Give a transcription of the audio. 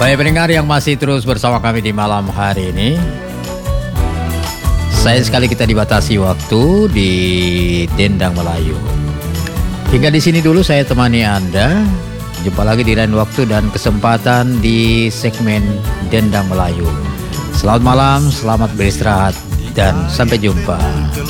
Baik pendengar yang masih terus bersama kami di malam hari ini. Sayang sekali kita dibatasi waktu di Dendang Melayu. Hingga di sini dulu saya temani Anda. Jumpa lagi di lain waktu dan kesempatan di segmen Dendang Melayu. Selamat malam, selamat beristirahat, dan sampai jumpa.